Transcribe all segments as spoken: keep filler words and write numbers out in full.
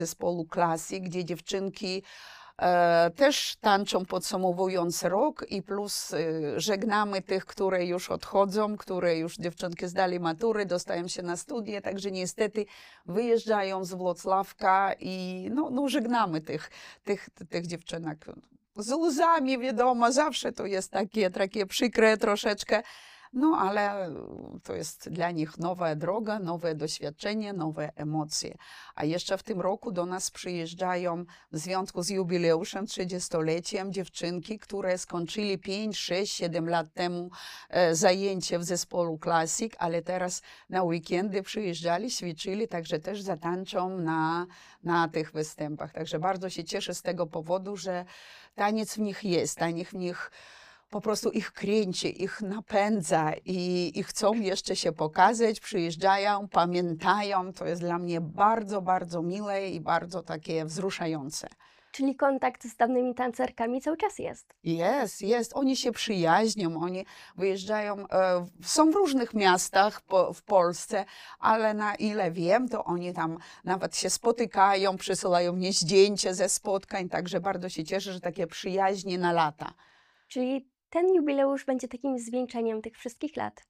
zespołu Classic, gdzie dziewczynki e, też tańczą podsumowując rok i plus e, żegnamy tych, które już odchodzą, które już dziewczynki zdali matury, dostają się na studia, także niestety wyjeżdżają z Włocławka i no, no żegnamy tych, tych, tych dziewczynek. Z łzami, wiadomo, zawsze to jest takie, takie przykre troszeczkę, no ale to jest dla nich nowa droga, nowe doświadczenie, nowe emocje. A jeszcze w tym roku do nas przyjeżdżają w związku z jubileuszem, trzydziestoleciem dziewczynki, które skończyli pięć, sześć, siedem lat temu e, zajęcie w zespolu Classic, ale teraz na weekendy przyjeżdżali, ćwiczyli, także też zatańczą na, na tych występach. Także bardzo się cieszę z tego powodu, że taniec w nich jest, taniec w nich po prostu ich kręci, ich napędza i, i chcą jeszcze się pokazać, przyjeżdżają, pamiętają. To jest dla mnie bardzo, bardzo miłe i bardzo takie wzruszające. Czyli kontakt z dawnymi tancerkami cały czas jest. Jest, jest. Oni się przyjaźnią, oni wyjeżdżają, e, są w różnych miastach po, w Polsce, ale na ile wiem, to oni tam nawet się spotykają, przysyłają mnie zdjęcia ze spotkań, także bardzo się cieszę, że takie przyjaźnie na lata. Czyli ten jubileusz będzie takim zwieńczeniem tych wszystkich lat.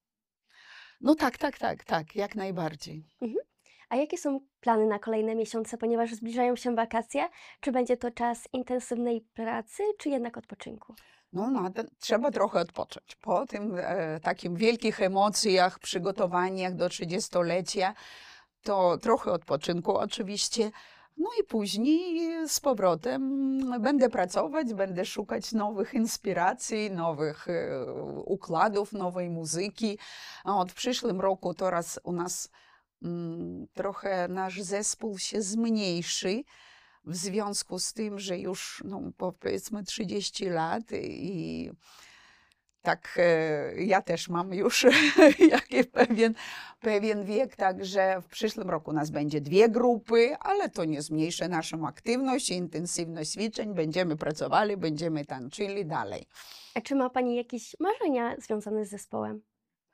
No tak, tak, tak, tak, jak najbardziej. Mhm. A jakie są plany na kolejne miesiące, ponieważ zbliżają się wakacje? Czy będzie to czas intensywnej pracy, czy jednak odpoczynku? No, no to trzeba trochę odpocząć. Po tym e, takim wielkich emocjach, przygotowaniach do trzydziestolecia, to trochę odpoczynku oczywiście. No i później z powrotem będę pracować, będę szukać nowych inspiracji, nowych e, układów, nowej muzyki. A od w przyszłym roku teraz u nas mm, trochę nasz zespół się zmniejszy. W związku z tym, że już no, powiedzmy trzydzieści lat i tak e, ja też mam już jakiś pewien, pewien wiek, także w przyszłym roku nas będzie dwie grupy, ale to nie zmniejszy naszą aktywność i intensywność ćwiczeń. Będziemy pracowali, będziemy tańczyli dalej. A czy ma Pani jakieś marzenia związane z zespołem?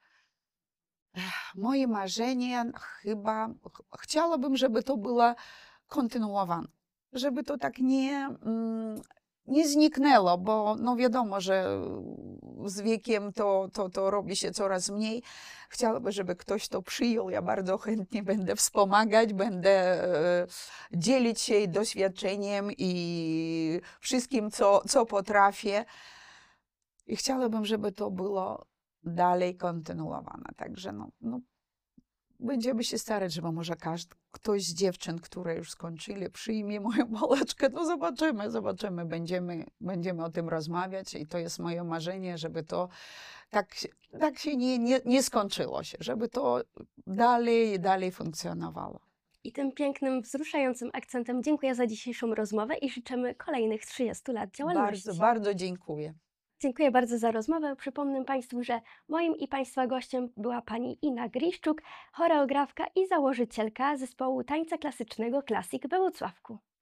Moje marzenie chyba, ch- chciałabym, żeby to było kontynuowane. Żeby to tak nie, mm, nie zniknęło, bo no wiadomo, że z wiekiem to, to, to robi się coraz mniej. Chciałabym, żeby ktoś to przyjął. Ja bardzo chętnie będę wspomagać, będę e, dzielić się doświadczeniem i wszystkim, co, co potrafię. I chciałabym, żeby to było dalej kontynuowane. Także no, no, będziemy się starać, żeby może każdy, ktoś z dziewczyn, które już skończyli, przyjmie moją pałeczkę. No zobaczymy, zobaczymy. Będziemy, będziemy o tym rozmawiać i to jest moje marzenie, żeby to tak, się- tak się nie, nie, nie skończyło się, żeby to dalej i dalej funkcjonowało. I tym pięknym, wzruszającym akcentem dziękuję za dzisiejszą rozmowę i życzymy kolejnych trzydziestu lat działalności. Bardzo, bardzo dziękuję. Dziękuję bardzo za rozmowę. Przypomnę Państwu, że moim i Państwa gościem była Pani Ina Griszczuk, choreografka i założycielka zespołu tańca klasycznego Classic we Włocławku.